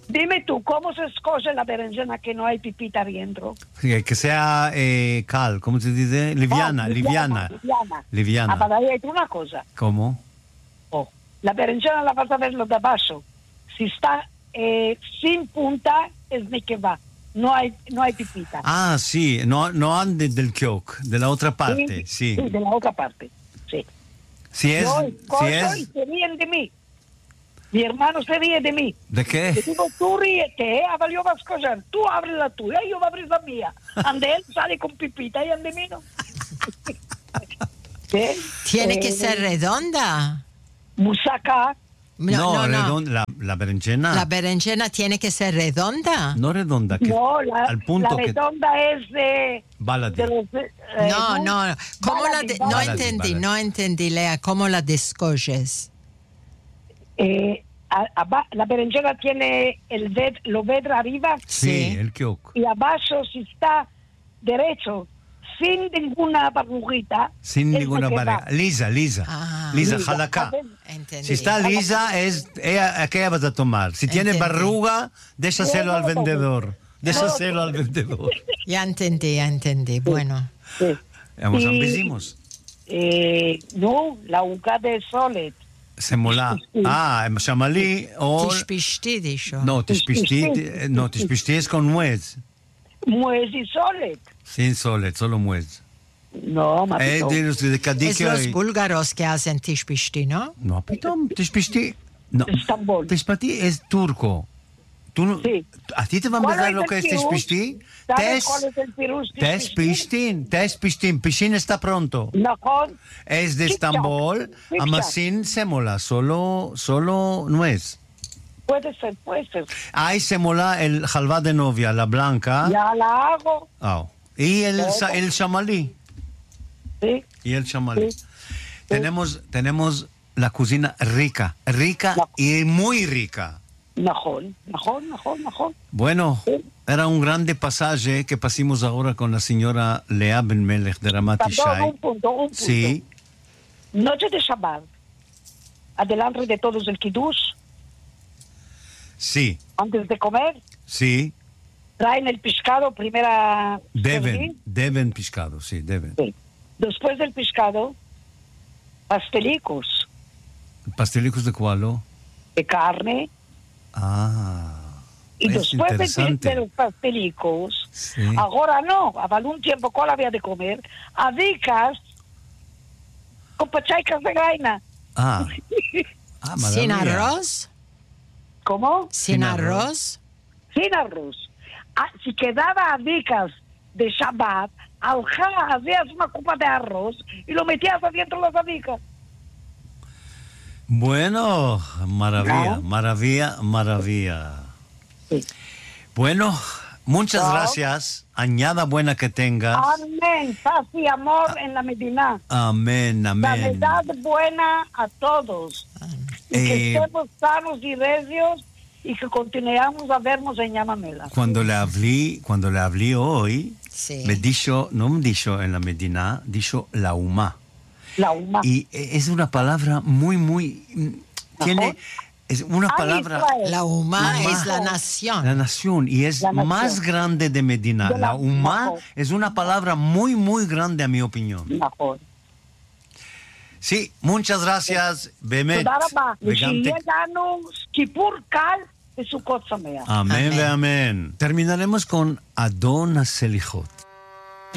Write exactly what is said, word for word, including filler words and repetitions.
Dime tú, ¿cómo se escoge la berenjena que no hay pipita adentro? Sí, que sea eh, cal, ¿cómo se dice? Liviana, Oh, liviana. Liviana. Liviana. Ah, para decir una cosa. ¿Cómo? Oh, la berenjena la vas a ver lo de abajo. Si está eh, sin punta, es nekeva. No hay, no hay pipita. Ah, sí, no, no ande del kiok, de la otra parte, sí. Sí, de la otra parte, sí. Si es, Yo escojo si y es, se ríen de mí. Mi hermano se ríe de mí. ¿de qué? Le digo, tú ríete, ¿eh? Ahora yo vas a escoger. Tú abres la tuya y yo voy a abrir la mía. Ande él sale con pipita y ande mí no. ¿Qué? Tiene Eh, que ser redonda. Musaca. No, redonda, la, la berenjena. La berenjena tiene que ser redonda. No redonda, que No, la, al punto la que redonda es de... Baladi. de los, eh, No, no. ¿Cómo la de- no Baladi, entendí, baladi. no entendí, Lea. ¿Cómo la descoges? Eh, a- aba- la berenjena tiene el ved, lo vedra arriba Sí, el kiok. y abajo si está derecho, sin ninguna barrugita. Sin es ninguna lo que barrera. va. Lisa, lisa. Ah. lisa, Lisa, jalacá. ¿sabes? Entendí. Si está lisa, es ella, ¿a qué vas a tomar? Si tiene Entendí. barruga, déjaselo al No, no, no. vendedor. Déjaselo al vendedor. Ya entendí, ya entendí. Bueno. Sí. Vamos, Y- ambicimos. Eh, no, la uca de solet. Semola. Ah, shamalí o... Tishpishti, dicho. No, tishpishti, eh, no, tishpishti es con nuez. Muez y solet. Sin solet, solo nuez. No, Eh, mapito. de los de Es Kadika los y- búlgaros que hacen tishpishti, ¿no? No, pitom, tishpishti. No, Estambul. tishpishti es turco. ¿Tú no- Sí. ¿A ti te van a ¿Cuál ver es lo el que es pirús? tishpishti? ¿Sabes Tes, cuál es el pirús tes tishpishti? pishtin, tes pishtin. Pishin está pronto. Najón. Es de Tic-tac, Estambul, tic-tac. amasin semola, solo, solo nuez. Puede ser, puede ser. Hay semola, el halva de novia, la blanca. Ya la hago. Ah, y el, Todo. sa- el shamalí. Sí. Y el chamalí. Sí. Tenemos, tenemos la cocina rica, rica La- y muy rica. Najón, najón, najón, najón. Bueno, Sí. era un grande pasaje que pasamos ahora con la señora Lea Ben Melech de Ramat Perdón, Ishai. un punto, un punto. Sí, Noche de Shabbat. Adelante de todos el kiddush. sí, Antes de comer, sí. traen el pescado, primera... Deben, servir. deben pescado, sí, deben. Sí. Después del pescado, pastelicos ¿Pastelicos de cualo? de carne. Ah, Y es después de, interesante. de los pastelicos, Sí. ahora no, había un tiempo cuál había de comer, adicas con pachaicas de gaina. Ah, ah, ¿Sin maravilla. arroz? ¿Cómo? ¿Sin Sin arroz? Sin arroz. Ah, si quedaba adicas de Shabbat, aljá, hacías una copa de arroz y lo metías adentro de las adicas. Bueno, maravilla, ¿No? maravilla, maravilla. Sí. Bueno, muchas ¿No? gracias. Añada buena que tengas. Amén, paz y amor en la Medina. Amén, La amén. verdad buena a todos. Y que Eh, estemos sanos y recios y que continuemos a vernos en Yamamela. Cuando le hablé, cuando le hablé hoy, Sí. me dijo, no me dijo en la Medina, dijo la Uma. La UMA. Y es una palabra muy, muy, mm, tiene, es una Am palabra, Israel. La Uma Uma. es la la nación. nación, y es La nación. más grande de Medina. De la- La Uma Mejor. es una palabra muy, muy grande a mi opinión. נכון. Sí, muchas gracias, Bemet. תודה רבה. וגם ושיהיה ת- לנו כיפור קל וסוכות שמח. Amén, Amén. amén. Terminaremos con Adon Selichot.